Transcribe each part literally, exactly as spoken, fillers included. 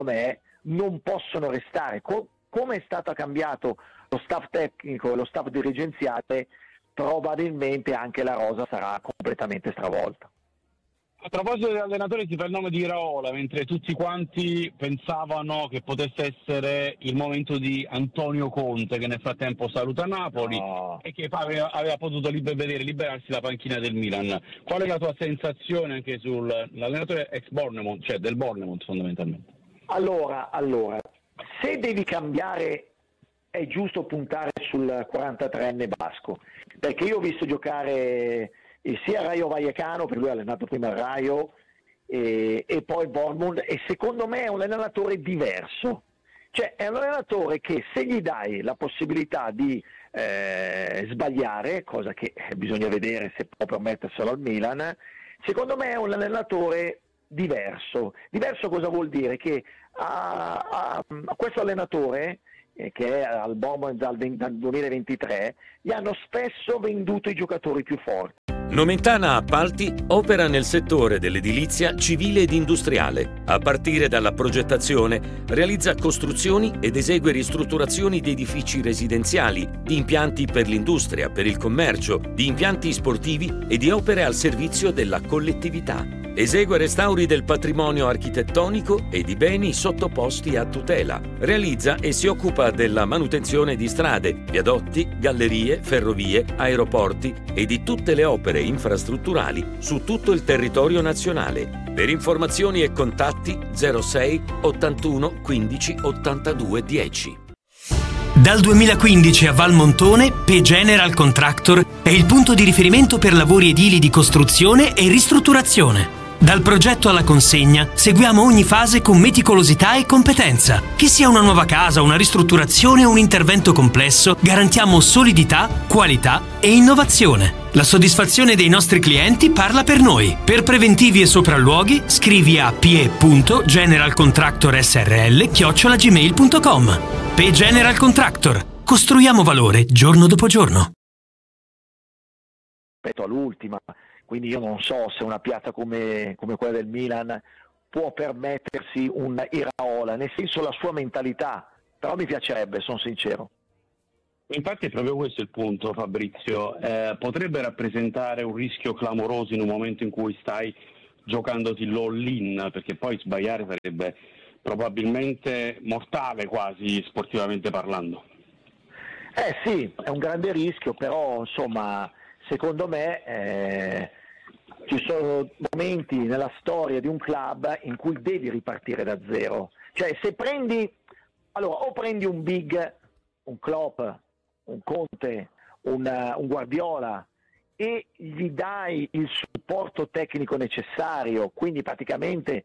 me non possono restare. Co- come è stato cambiato lo staff tecnico e lo staff dirigenziale, probabilmente anche la rosa sarà completamente stravolta. A proposito dell'allenatore, si fa il nome di Iraola, mentre tutti quanti pensavano che potesse essere il momento di Antonio Conte, che nel frattempo saluta Napoli No. e che aveva, aveva potuto liber- vedere liberarsi la panchina del Milan. Qual è la tua sensazione anche sull'allenatore ex Bournemouth, cioè del Bournemouth fondamentalmente? Allora, allora, se devi cambiare è giusto puntare sul quarantatreenne basco, perché io ho visto giocare sia Rayo Vallecano, per lui ha allenato prima il Rayo, e, e poi Bournemouth, e secondo me è un allenatore diverso, cioè è un allenatore che se gli dai la possibilità di eh, sbagliare, cosa che bisogna vedere se può permetterselo al Milan, secondo me è un allenatore diverso. Diverso cosa vuol dire? Che a, a, a questo allenatore, eh, che è al Bournemouth dal, dal duemilaventitré, gli hanno spesso venduto i giocatori più forti. Nomentana Appalti opera nel settore dell'edilizia civile ed industriale. A partire dalla progettazione, realizza costruzioni ed esegue ristrutturazioni di edifici residenziali, di impianti per l'industria, per il commercio, di impianti sportivi e di opere al servizio della collettività. Esegue restauri del patrimonio architettonico e di beni sottoposti a tutela. Realizza e si occupa della manutenzione di strade, viadotti, gallerie, ferrovie, aeroporti e di tutte le opere infrastrutturali su tutto il territorio nazionale. Per informazioni e contatti zero sei ottantuno quindici ottantadue dieci. Dal duemilaquindici a Valmontone, P General Contractor è il punto di riferimento per lavori edili di costruzione e ristrutturazione. Dal progetto alla consegna seguiamo ogni fase con meticolosità e competenza. Che sia una nuova casa, una ristrutturazione o un intervento complesso, garantiamo solidità, qualità e innovazione. La soddisfazione dei nostri clienti parla per noi. Per preventivi e sopralluoghi scrivi a p e punto general contractor s r l chiocciola gmail punto com. P General Contractor. Costruiamo valore giorno dopo giorno. Rispetto all'ultima, quindi io non so se una piazza come, come quella del Milan può permettersi un Iraola, nel senso la sua mentalità, però mi piacerebbe, sono sincero. Infatti è proprio questo il punto, Fabrizio, eh, potrebbe rappresentare un rischio clamoroso in un momento in cui stai giocandoti l'all-in, perché poi sbagliare sarebbe probabilmente mortale quasi sportivamente parlando. Eh sì, è un grande rischio, però insomma secondo me eh, ci sono momenti nella storia di un club in cui devi ripartire da zero, cioè se prendi, allora o prendi un big, un Klopp, un Conte, un, un Guardiola e gli dai il supporto tecnico necessario, quindi praticamente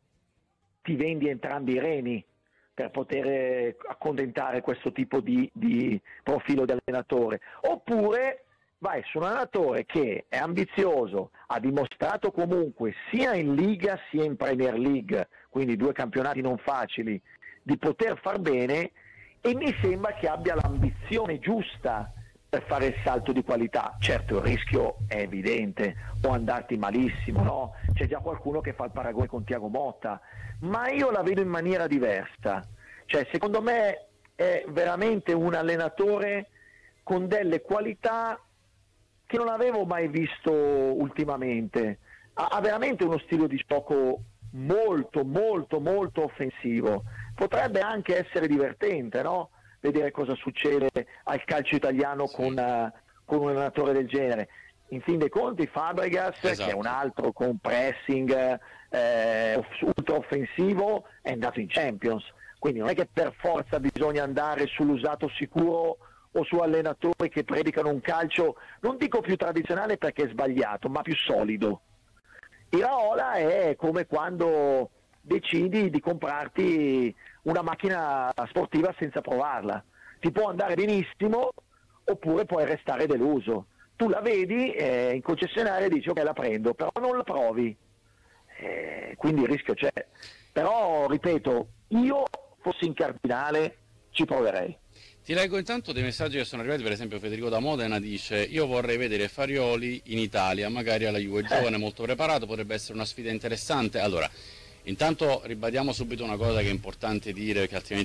ti vendi entrambi i reni per poter accontentare questo tipo di, di profilo di allenatore, oppure vai su un allenatore che è ambizioso, ha dimostrato comunque sia in Liga sia in Premier League, quindi due campionati non facili, di poter far bene, e mi sembra che abbia l'ambizione giusta per fare il salto di qualità. Certo il rischio è evidente, può andarti malissimo, no? C'è già qualcuno che fa il paragone con Thiago Motta, ma io la vedo in maniera diversa, cioè secondo me è veramente un allenatore con delle qualità che non avevo mai visto ultimamente. Ha, ha veramente uno stile di gioco molto molto molto offensivo, potrebbe anche essere divertente, no? Vedere cosa succede al calcio italiano con, uh, con un allenatore del genere. In fin dei conti Fabregas, esatto, che è un altro con pressing eh, ultra offensivo, è andato in Champions, quindi non è che per forza bisogna andare sull'usato sicuro o su allenatori che predicano un calcio, non dico più tradizionale perché è sbagliato, ma più solido. Iraola è come quando decidi di comprarti una macchina sportiva senza provarla, ti può andare benissimo oppure puoi restare deluso. Tu la vedi eh, in concessionaria e dici ok la prendo, però non la provi, eh, quindi il rischio c'è. Però ripeto, io fossi in cardinale ci proverei. Ti leggo intanto dei messaggi che sono arrivati, per esempio Federico da Modena dice: io vorrei vedere Farioli in Italia, magari alla Juve, giovane, molto preparato, potrebbe essere una sfida interessante. Allora, Intanto ribadiamo subito una cosa che è importante dire, perché altrimenti